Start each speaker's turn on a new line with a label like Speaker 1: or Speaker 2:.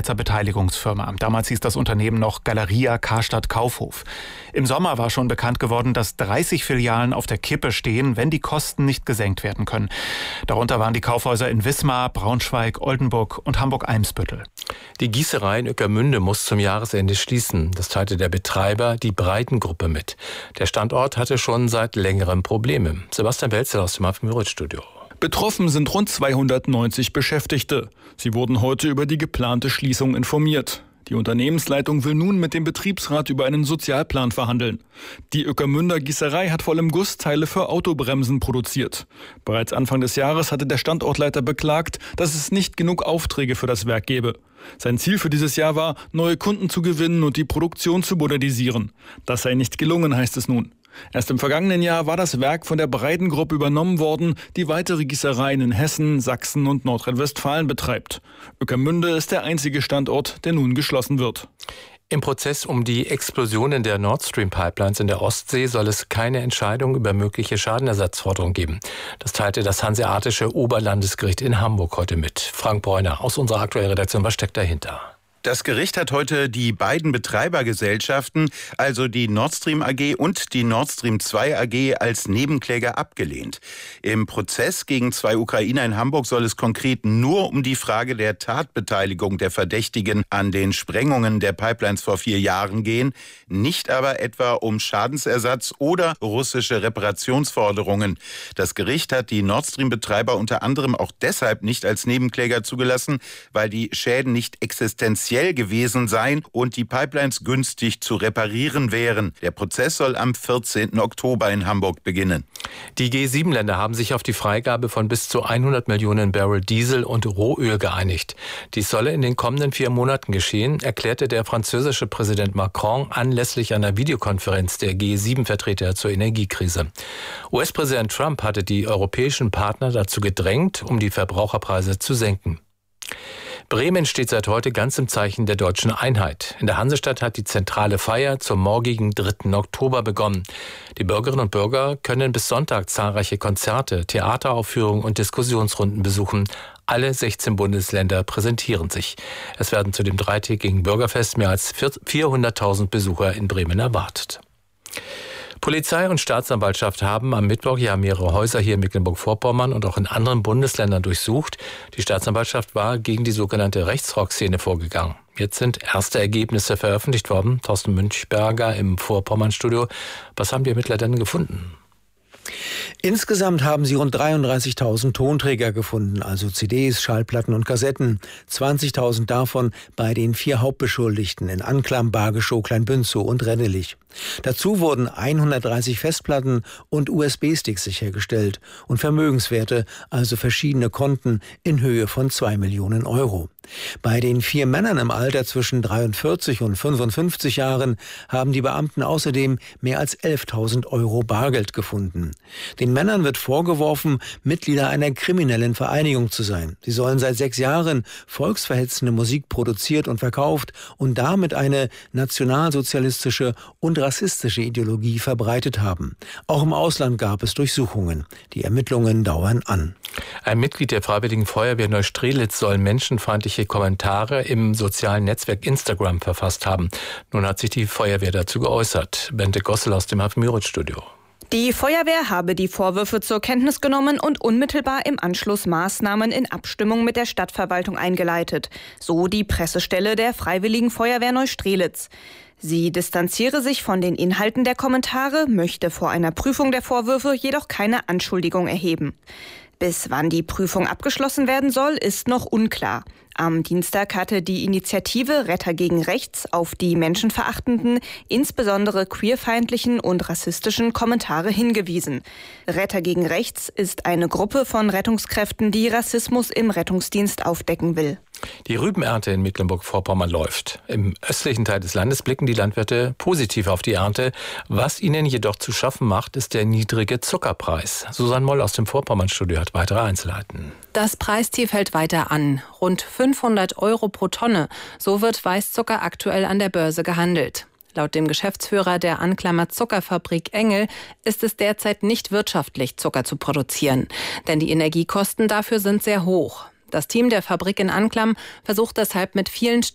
Speaker 1: Schweizer Beteiligungsfirma. Damals hieß das Unternehmen noch Galeria Karstadt Kaufhof. Im Sommer war schon bekannt geworden, dass 30 Filialen auf der Kippe stehen, wenn die Kosten nicht gesenkt werden können. Darunter waren die Kaufhäuser in Wismar, Braunschweig, Oldenburg und Hamburg-Eimsbüttel.
Speaker 2: Die Gießerei in Ueckermünde muss zum Jahresende schließen. Das teilte der Betreiber, die Breitengruppe, mit. Der Standort hatte schon seit längerem Probleme. Sebastian Welzel aus dem Hafenmüritz-Studio.
Speaker 3: Betroffen sind rund 290 Beschäftigte. Sie wurden heute über die geplante Schließung informiert. Die Unternehmensleitung will nun mit dem Betriebsrat über einen Sozialplan verhandeln. Die Ueckermünder Gießerei hat vor allem Gussteile für Autobremsen produziert. Bereits Anfang des Jahres hatte der Standortleiter beklagt, dass es nicht genug Aufträge für das Werk gebe. Sein Ziel für dieses Jahr war, neue Kunden zu gewinnen und die Produktion zu modernisieren. Das sei nicht gelungen, heißt es nun. Erst im vergangenen Jahr war das Werk von der Breitengruppe übernommen worden, die weitere Gießereien in Hessen, Sachsen und Nordrhein-Westfalen betreibt. Ueckermünde ist der einzige Standort, der nun geschlossen wird.
Speaker 2: Im Prozess um die Explosionen der Nord Stream Pipelines in der Ostsee soll es keine Entscheidung über mögliche Schadenersatzforderungen geben. Das teilte das Hanseatische Oberlandesgericht in Hamburg heute mit. Frank Bräuner aus unserer aktuellen Redaktion, was steckt dahinter?
Speaker 4: Das Gericht hat heute die beiden Betreibergesellschaften, also die Nord Stream AG und die Nord Stream 2 AG, als Nebenkläger abgelehnt. Im Prozess gegen zwei Ukrainer in Hamburg soll es konkret nur um die Frage der Tatbeteiligung der Verdächtigen an den Sprengungen der Pipelines vor 4 Jahren gehen, nicht aber etwa um Schadensersatz oder russische Reparationsforderungen. Das Gericht hat die Nord Stream-Betreiber unter anderem auch deshalb nicht als Nebenkläger zugelassen, weil die Schäden nicht existenziell gewesen seien und die Pipelines günstig zu reparieren wären. Der Prozess soll am 14. Oktober in Hamburg beginnen.
Speaker 2: Die G7-Länder haben sich auf die Freigabe von bis zu 100 Millionen Barrel Diesel und Rohöl geeinigt. Dies solle in den kommenden 4 Monaten geschehen, erklärte der französische Präsident Macron anlässlich einer Videokonferenz der G7-Vertreter zur Energiekrise. US-Präsident Trump hatte die europäischen Partner dazu gedrängt, um die Verbraucherpreise zu senken. Bremen steht seit heute ganz im Zeichen der deutschen Einheit. In der Hansestadt hat die zentrale Feier zum morgigen 3. Oktober begonnen. Die Bürgerinnen und Bürger können bis Sonntag zahlreiche Konzerte, Theateraufführungen und Diskussionsrunden besuchen. Alle 16 Bundesländer präsentieren sich. Es werden zu dem 3-tägigen Bürgerfest mehr als 400.000 Besucher in Bremen erwartet. Polizei und Staatsanwaltschaft haben am Mittwoch mehrere Häuser hier in Mecklenburg-Vorpommern und auch in anderen Bundesländern durchsucht. Die Staatsanwaltschaft war gegen die sogenannte Rechtsrock-Szene vorgegangen. Jetzt sind erste Ergebnisse veröffentlicht worden. Thorsten Münchberger im Vorpommern-Studio. Was haben die Ermittler denn gefunden?
Speaker 5: Insgesamt haben sie rund 33.000 Tonträger gefunden, also CDs, Schallplatten und Kassetten. 20.000 davon bei den 4 Hauptbeschuldigten in Anklam, Bargeschow, Kleinbünzow und Rennelich. Dazu wurden 130 Festplatten und USB-Sticks sichergestellt und Vermögenswerte, also verschiedene Konten in Höhe von 2 Millionen Euro. Bei den 4 Männern im Alter zwischen 43 und 55 Jahren haben die Beamten außerdem mehr als 11.000 Euro Bargeld gefunden. Den Männern wird vorgeworfen, Mitglieder einer kriminellen Vereinigung zu sein. Sie sollen seit 6 Jahren volksverhetzende Musik produziert und verkauft und damit eine nationalsozialistische und rassistische Ideologie verbreitet haben. Auch im Ausland gab es Durchsuchungen. Die Ermittlungen dauern an.
Speaker 2: Ein Mitglied der Freiwilligen Feuerwehr Neustrelitz soll menschenfeindliche Kommentare im sozialen Netzwerk Instagram verfasst haben. Nun hat sich die Feuerwehr dazu geäußert. Bente Gossel aus dem Hafenmüritz-Studio.
Speaker 6: Die Feuerwehr habe die Vorwürfe zur Kenntnis genommen und unmittelbar im Anschluss Maßnahmen in Abstimmung mit der Stadtverwaltung eingeleitet. So die Pressestelle der Freiwilligen Feuerwehr Neustrelitz. Sie distanziere sich von den Inhalten der Kommentare, möchte vor einer Prüfung der Vorwürfe jedoch keine Anschuldigung erheben. Bis wann die Prüfung abgeschlossen werden soll, ist noch unklar. Am Dienstag hatte die Initiative Retter gegen Rechts auf die menschenverachtenden, insbesondere queerfeindlichen und rassistischen Kommentare hingewiesen. Retter gegen Rechts ist eine Gruppe von Rettungskräften, die Rassismus im Rettungsdienst aufdecken will.
Speaker 2: Die Rübenernte in Mecklenburg-Vorpommern läuft. Im östlichen Teil des Landes blicken die Landwirte positiv auf die Ernte. Was ihnen jedoch zu schaffen macht, ist der niedrige Zuckerpreis. Susanne Moll aus dem Vorpommern-Studio hat weitere Einzelheiten.
Speaker 7: Das Preistief hält weiter an. Rund 500 Euro pro Tonne. So wird Weißzucker aktuell an der Börse gehandelt. Laut dem Geschäftsführer der Anklammer Zuckerfabrik Engel ist es derzeit nicht wirtschaftlich, Zucker zu produzieren. Denn die Energiekosten dafür sind sehr hoch. Das Team der Fabrik in Anklam versucht deshalb mit vielen